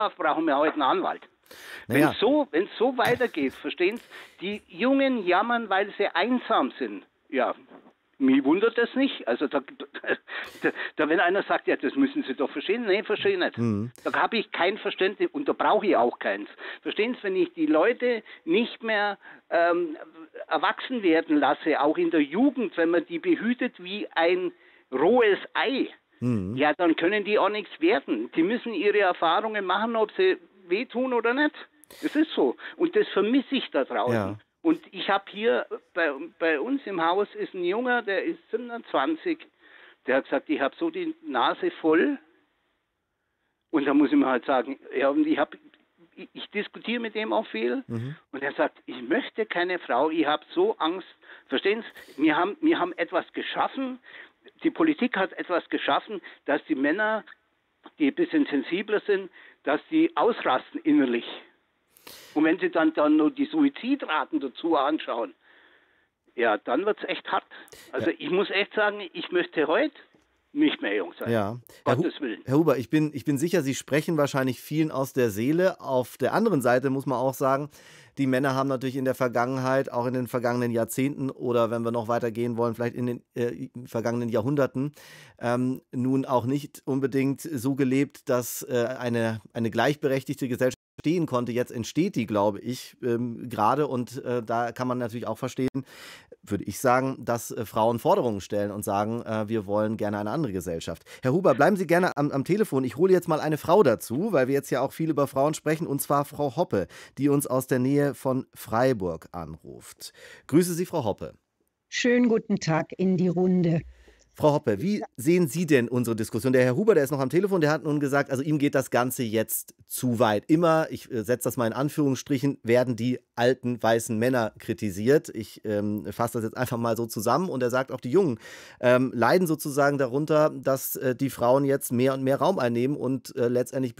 brauchen wir heute einen Anwalt. Naja. Wenn es so weitergeht, verstehen Sie, die Jungen jammern, weil sie einsam sind. Ja, mich wundert das nicht. Also wenn einer sagt, ja, das müssen Sie doch verstehen, nee, verstehe ich nicht. Da habe ich kein Verständnis und da brauche ich auch keins. Verstehen Sie, wenn ich die Leute nicht mehr erwachsen werden lasse, auch in der Jugend, wenn man die behütet wie ein rohes Ei, ja, dann können die auch nichts werden. Die müssen ihre Erfahrungen machen, ob sie wehtun oder nicht. Das ist so. Und das vermisse ich da draußen. Ja. Und ich habe hier, bei uns im Haus ist ein Junger, der ist 27, der hat gesagt, ich habe so die Nase voll. Und da muss ich mir halt sagen, ja, und ich diskutiere mit dem auch viel. Und er sagt, ich möchte keine Frau, ich habe so Angst. Verstehen Sie? Wir haben etwas geschaffen, die Politik hat etwas geschaffen, dass die Männer, die ein bisschen sensibler sind, dass die ausrasten innerlich. Und wenn Sie dann nur die Suizidraten dazu anschauen, ja, dann wird es echt hart. Also ich muss echt sagen, ich möchte heute nicht mehr jung sein. Ja. Gottes Willen. Herr Huber, ich bin sicher, Sie sprechen wahrscheinlich vielen aus der Seele. Auf der anderen Seite muss man auch sagen, die Männer haben natürlich in der Vergangenheit, auch in den vergangenen Jahrzehnten oder wenn wir noch weitergehen wollen, vielleicht in den vergangenen Jahrhunderten, nun auch nicht unbedingt so gelebt, dass eine gleichberechtigte Gesellschaft stehen konnte. Jetzt entsteht die, glaube ich, gerade und da kann man natürlich auch verstehen, würde ich sagen, dass Frauen Forderungen stellen und sagen, wir wollen gerne eine andere Gesellschaft. Herr Huber, bleiben Sie gerne am Telefon. Ich hole jetzt mal eine Frau dazu, weil wir jetzt ja auch viel über Frauen sprechen, und zwar Frau Hoppe, die uns aus der Nähe von Freiburg anruft. Grüße Sie, Frau Hoppe. Schönen guten Tag in die Runde. Frau Hoppe, wie sehen Sie denn unsere Diskussion? Der Herr Huber, der ist noch am Telefon, der hat nun gesagt, also ihm geht das Ganze jetzt zu weit. Immer, ich setze das mal in Anführungsstrichen, werden die alten weißen Männer kritisiert. Ich fasse das jetzt einfach mal so zusammen und er sagt auch, die Jungen leiden sozusagen darunter, dass die Frauen jetzt mehr und mehr Raum einnehmen und letztendlich